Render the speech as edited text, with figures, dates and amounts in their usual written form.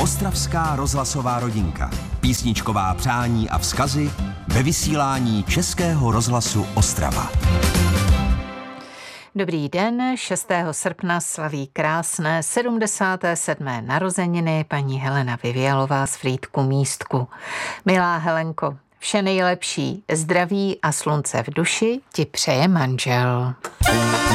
Ostravská rozhlasová rodinka. Písničková přání a vzkazy ve vysílání Českého rozhlasu Ostrava. Dobrý den, 6. srpna slaví krásné 77. narozeniny paní Helena Vyvělová z Frýdku Místku. Milá Helenko, vše nejlepší, zdraví a slunce v duši ti přeje manžel.